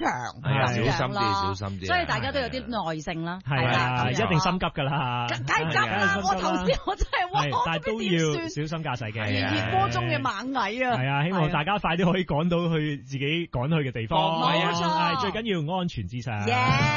小心啲，小心啲。 所以大家都有啲耐性啦。 係啦，一定心急㗎啦。 梗係急啦！我頭先我真係哇， 但係都要小心駕駛嘅。 熱鍋中嘅螞蟻啊！ 係啊，希望大家快啲可以趕到去自己趕去嘅地方。 冇錯， 最緊要安全至上。